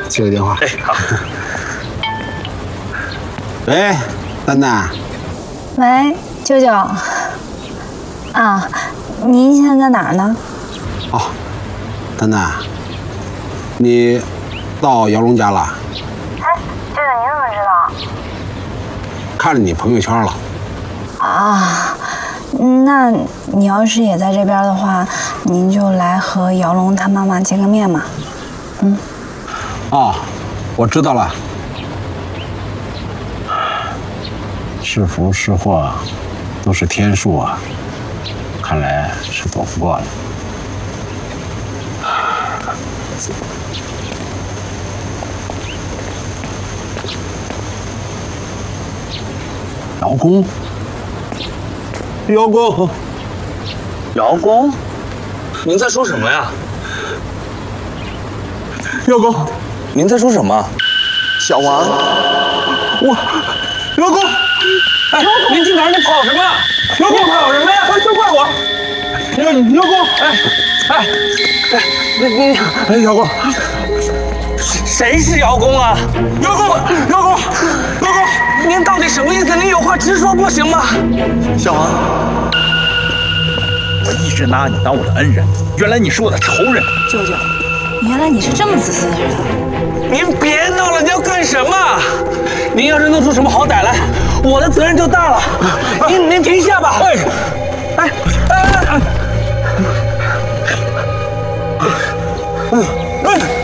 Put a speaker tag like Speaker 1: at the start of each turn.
Speaker 1: 接个电话。
Speaker 2: 哎，好。
Speaker 1: 喂，丹丹。
Speaker 3: 喂，舅舅。啊，您现在在哪儿呢？
Speaker 1: 哦，丹丹，你到姚龙家了？
Speaker 3: 哎，舅舅，你怎么知道？
Speaker 1: 看着你朋友圈了。
Speaker 3: 啊，那你要是也在这边的话，您就来和姚龙他妈妈见个面嘛。
Speaker 1: 哦，我知道了。是福是祸，都是天数啊。看来是躲不过了。姚公，姚公，
Speaker 2: 姚公，您在说什么呀？
Speaker 1: 姚公，
Speaker 2: 您在说什么？
Speaker 4: 小王，
Speaker 1: 姚公，
Speaker 2: 哎，您去哪儿？你跑什么？姚公跑什么呀？就怪我。姚公，你，
Speaker 1: 姚公，
Speaker 2: 谁是姚公啊？姚公，您到底什么意思？您有话直说不行吗？
Speaker 4: 小王，
Speaker 5: 我一直拿你当我的恩人，原来你是我的仇人。
Speaker 3: 舅舅，原来你是这么自私的人。
Speaker 2: 您别闹了，你要干什么？您要是弄出什么好歹来，我的责任就大了。您停下吧。哎。